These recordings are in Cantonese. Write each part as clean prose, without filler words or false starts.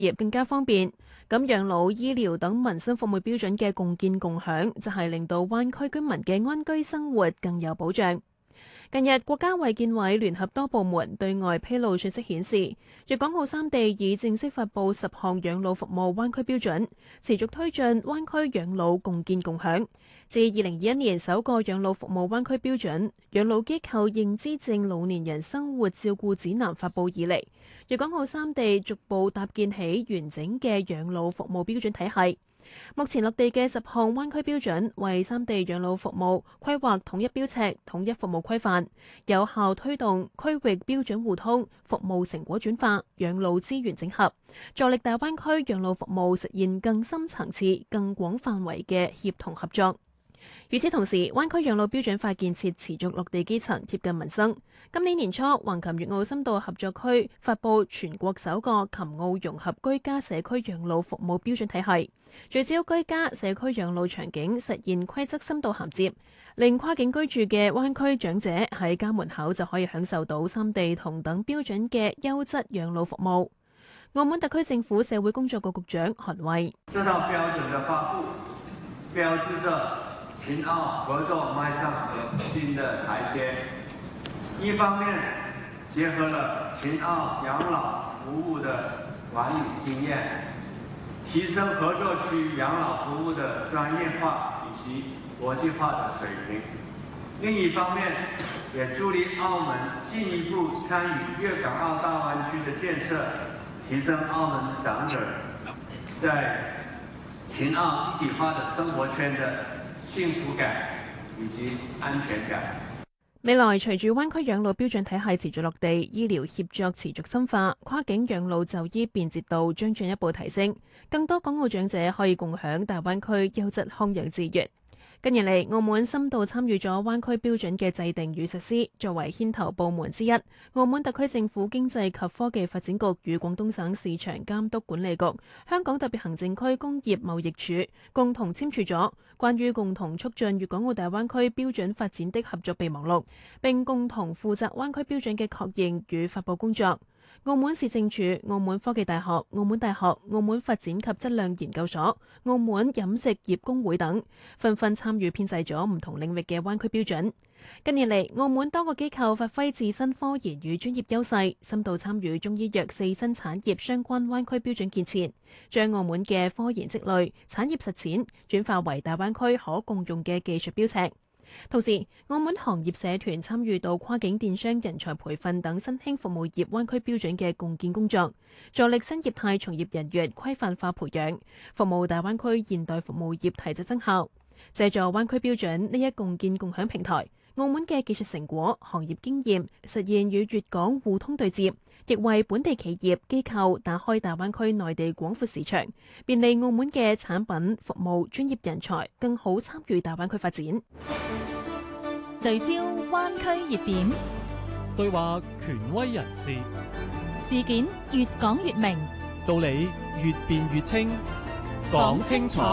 業更加方便。咁養老、醫療等民生服務標準嘅共建共享，就係令到灣區居民嘅安居生活更有保障。近日，國家衛健委聯合多部門對外披露信息顯示，粵港澳三地已正式發布10項養老服務灣區標準，持續推進灣區養老共建共享。自2021年首個養老服務灣區標準《養老機構認知症老年人生活照顧指南》發布以嚟，粵港澳三地逐步搭建起完整嘅養老服務標準體系。目前落地嘅10項灣區標準，為三地養老服務規劃統一標尺、統一服務規範，有效推動區域標準互通、服務成果轉化、養老資源整合，助力大灣區養老服務實現更深層次、更廣範圍嘅協同合作。與此同時，灣區養老標準法建設持續落地基層，貼近民生。今年年初，橫琴粵澳深度合作區發布全國首個琴澳融合居家社區養老服務標準體系，聚焦居家社區養老場景，實現規則深度銜接，令跨境居住嘅灣區長者喺家門口就可以享受到三地同等標準嘅優質養老服務。澳門特區政府社會工作局局長韓衛： 這套標準的發布，標誌着秦澳合作邁上新的台階。一方面結合了秦澳養老服務的管理經驗，提升合作區養老服務的專業化以及國際化的水平；另一方面，也助力澳門進一步參與粵港澳大灣區的建設，提升澳門長者在秦澳一體化的生活圈的幸福感以及安全感。 未來隨住灣區養老標準體系持續落地，醫療協作持續深化，跨境養老就醫便捷度將進一步提升，更多港澳長者可以共享大灣區優質康養資源。近年嚟，澳門深度參與咗灣區標準嘅制定與實施，作為牽頭部門之一，澳門特區政府經濟及科技發展局與廣東省市場監督管理局、香港特別行政區工業貿易署共同簽署咗關於共同促進粵港澳大灣區標準發展的合作備忘錄，並共同負責灣區標準嘅確認與發佈工作。澳門市政署、澳門科技大學、澳門大學、澳門發展及質量研究所、澳門飲食業工會等紛紛參與編製咗唔同領域嘅灣區標準。近年嚟，澳門多個機構發揮自身科研與專業優勢，深度參與中醫藥4新產業相關灣區標準建設，將澳門嘅科研積累、產業實踐轉化為大灣區可共用嘅技術標尺。同時，澳門行業社團參與到跨境電商人才培訓等新興服務業灣區標準嘅共建工作，助力新業態從業人員規範化培養，服務大灣區現代服務業提質增效。借助灣區標準呢一共建共享平台，澳門嘅技術成果、行業經驗實現與粵港互通對接，亦為本地企業機構打開大灣區內地廣闊市場，便利澳門嘅產品、服務、專業人才更好參與大灣區發展。 聚焦灣區熱點， 對話權威人士， 事件越講越明， 道理越辯越清，講清楚。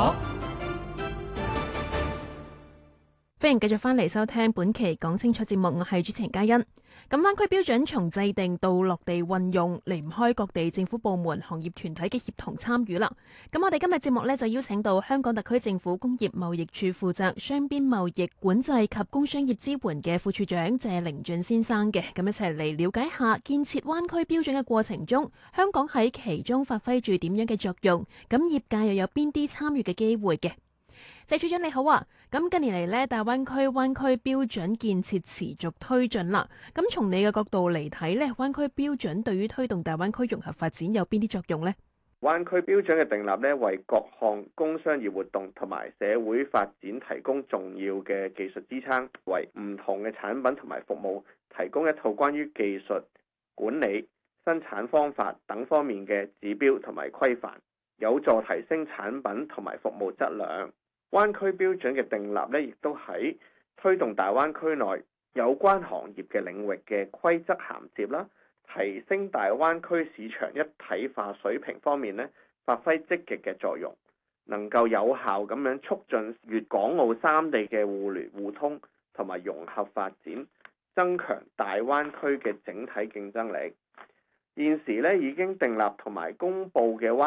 歡迎繼續翻嚟收聽本期講清楚節目，我係主持人嘉欣。咁灣區標準從制定到落地運用，離唔開各地政府部門、行業團體嘅協同參與啦。咁我哋今日節目呢，就邀請到香港特區政府工業貿易處負責雙邊貿易管制及工商業支援嘅副處長謝靈峻先生嘅，咁一齊嚟了解下建設灣區標準嘅過程中，香港喺其中發揮住點樣嘅作用，咁業界又有邊啲參與嘅機會嘅？謝處長你好啊，咁近年嚟呢，大灣區灣區標準建設持續推進啦。咁從你嘅角度嚟睇呢，灣區標準對於推動大灣區融合發展有邊啲作用呢？ 灣區標準嘅訂立呢，為各項工商業活動同埋社會發展提供重要嘅技術支撐，為唔同嘅產品同埋服務提供一套關於技術管理、生產方法等方面嘅指標同埋規範，有助提升產品同埋服務質量。灣區標準嘅訂立呢，亦都喺推動大灣區內有關行業嘅領域嘅規則銜接啦，提升大灣區市場一體化水平方面呢，發揮積極嘅作用，能夠有效咁樣促進粵港澳三地嘅互聯互通同埋融合發展，增強大灣區嘅整體競爭力。 現時咧已經訂立同埋公佈嘅灣